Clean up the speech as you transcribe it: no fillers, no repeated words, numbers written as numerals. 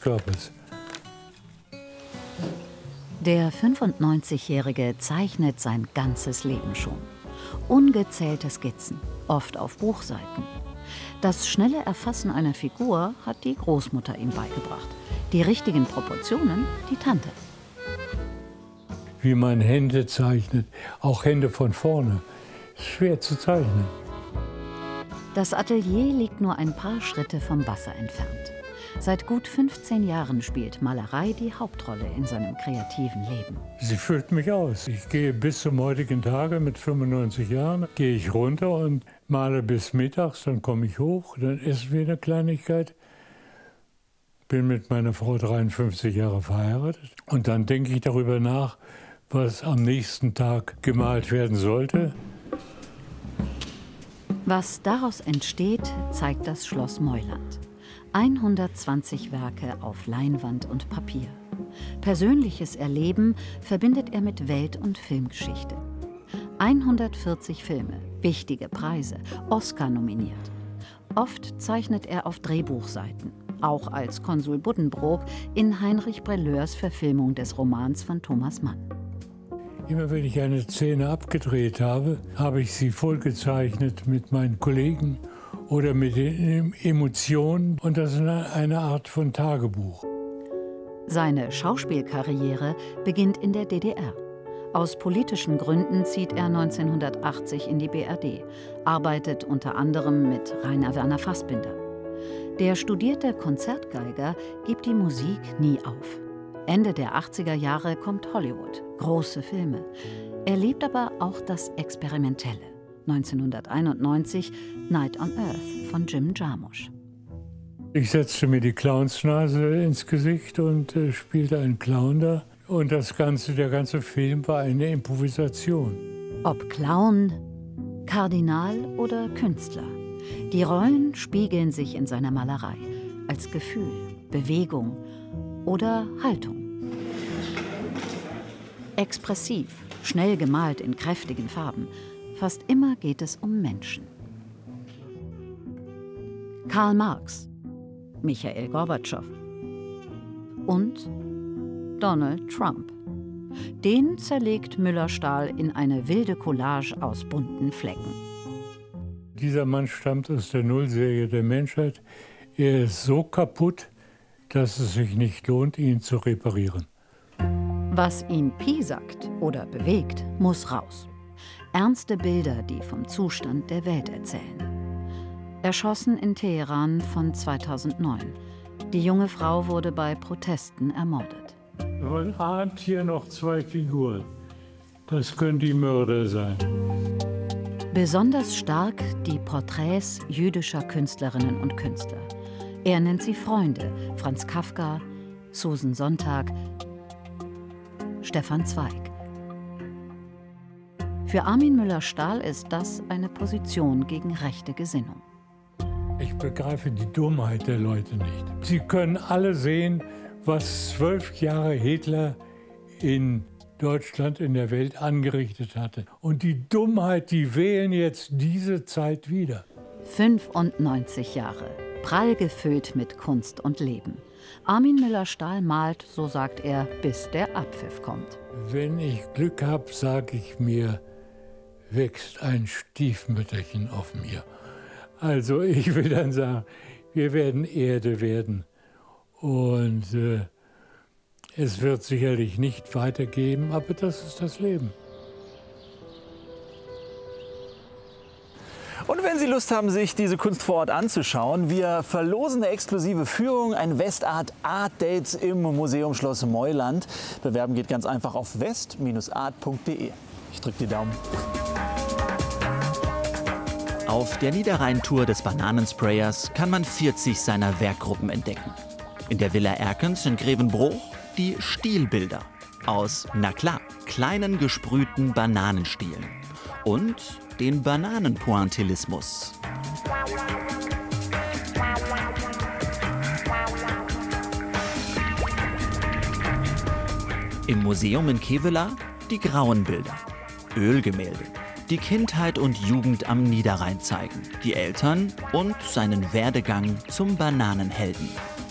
Körpers. Der 95-Jährige zeichnet sein ganzes Leben schon. Ungezählte Skizzen, oft auf Buchseiten. Das schnelle Erfassen einer Figur hat die Großmutter ihm beigebracht. Die richtigen Proportionen die Tante. Wie man Hände zeichnet, auch Hände von vorne, ist schwer zu zeichnen. Das Atelier liegt nur ein paar Schritte vom Wasser entfernt. Seit gut 15 Jahren spielt Malerei die Hauptrolle in seinem kreativen Leben. Sie füllt mich aus. Ich gehe bis zum heutigen Tage mit 95 Jahren, gehe ich runter und male bis mittags, dann komme ich hoch, dann essen wir eine Kleinigkeit. Bin mit meiner Frau 53 Jahre verheiratet und dann denke ich darüber nach, was am nächsten Tag gemalt werden sollte. Was daraus entsteht, zeigt das Schloss Meuland. 120 Werke auf Leinwand und Papier. Persönliches Erleben verbindet er mit Welt- und Filmgeschichte. 140 Filme, wichtige Preise, Oscar nominiert. Oft zeichnet er auf Drehbuchseiten, auch als Konsul Buddenbrook in Heinrich Brelleurs Verfilmung des Romans von Thomas Mann. Immer wenn ich eine Szene abgedreht habe, habe ich sie vollgezeichnet mit meinen Kollegen oder mit den Emotionen. Und das ist eine Art von Tagebuch. Seine Schauspielkarriere beginnt in der DDR. Aus politischen Gründen zieht er 1980 in die BRD, arbeitet unter anderem mit Rainer Werner Fassbinder. Der studierte Konzertgeiger gibt die Musik nie auf. Ende der 80er Jahre kommt Hollywood, große Filme. Er liebt aber auch das Experimentelle. 1991 Night on Earth von Jim Jarmusch. Ich setzte mir die Clownsnase ins Gesicht und spielte einen Clown da. Und der ganze Film war eine Improvisation. Ob Clown, Kardinal oder Künstler. Die Rollen spiegeln sich in seiner Malerei als Gefühl, Bewegung oder Haltung. Expressiv, schnell gemalt in kräftigen Farben. Fast immer geht es um Menschen. Karl Marx, Michail Gorbatschow und Donald Trump. Den zerlegt Müller-Stahl in eine wilde Collage aus bunten Flecken. Dieser Mann stammt aus der Nullserie der Menschheit. Er ist so kaputt, dass es sich nicht lohnt, ihn zu reparieren. Was ihn piesackt oder bewegt, muss raus. Ernste Bilder, die vom Zustand der Welt erzählen. Erschossen in Teheran von 2009. Die junge Frau wurde bei Protesten ermordet. Man ahnt hier noch zwei Figuren. Das können die Mörder sein. Besonders stark die Porträts jüdischer Künstlerinnen und Künstler. Er nennt sie Freunde: Franz Kafka, Susan Sontag, Stefan Zweig. Für Armin Müller-Stahl ist das eine Position gegen rechte Gesinnung. Ich begreife die Dummheit der Leute nicht. Sie können alle sehen, was 12 Jahre Hitler in Deutschland, in der Welt angerichtet hatte. Und die Dummheit, die wählen jetzt diese Zeit wieder. 95 Jahre, prall gefüllt mit Kunst und Leben. Armin Müller-Stahl malt, so sagt er, bis der Abpfiff kommt. Wenn ich Glück habe, sage ich mir, wächst ein Stiefmütterchen auf mir. Also ich will dann sagen, wir werden Erde werden. Und es wird sicherlich nicht weitergehen, aber das ist das Leben. Und wenn Sie Lust haben, sich diese Kunst vor Ort anzuschauen, wir verlosen eine exklusive Führung, ein Westart Art Dates im Museum Schloss Meuland. Bewerben geht ganz einfach auf west-art.de. Ich drücke die Daumen. Auf der Niederrhein-Tour des Bananensprayers kann man 40 seiner Werkgruppen entdecken. In der Villa Erkens in Grevenbroich die Stilbilder aus, na klar, kleinen gesprühten Bananenstielen und den Bananenpointillismus. Im Museum in Kevela die grauen Bilder, Ölgemälde, die Kindheit und Jugend am Niederrhein zeigen, die Eltern und seinen Werdegang zum Bananenhelden.